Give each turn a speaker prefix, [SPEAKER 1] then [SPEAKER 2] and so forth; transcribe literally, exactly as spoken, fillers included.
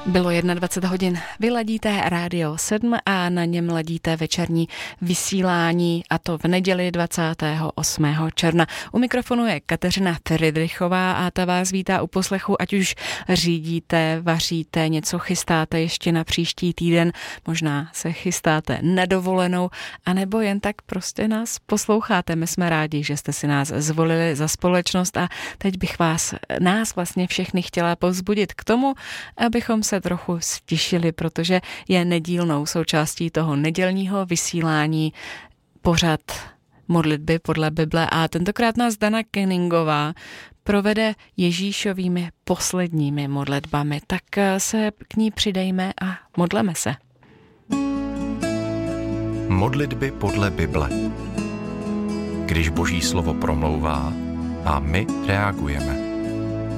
[SPEAKER 1] Bylo dvacet jedna hodin, vy ladíte Rádio sedm a na něm ladíte večerní vysílání, a to v neděli dvacátého osmého června. U mikrofonu je Kateřina Friedrichová a ta vás vítá u poslechu, ať už řídíte, vaříte, něco chystáte ještě na příští týden, možná se chystáte na dovolenou, anebo jen tak prostě nás posloucháte. My jsme rádi, že jste si nás zvolili za společnost a teď bych vás, nás vlastně všechny chtěla povzbudit k tomu, abychom se trochu stišili, protože je nedílnou součástí toho nedělního vysílání pořad modlitby podle Bible a tentokrát nás Dana Kenningová provede Ježíšovými posledními modlitbami. Tak se k ní přidejme a modleme se.
[SPEAKER 2] Modlitby podle Bible. Když Boží slovo promlouvá a my reagujeme.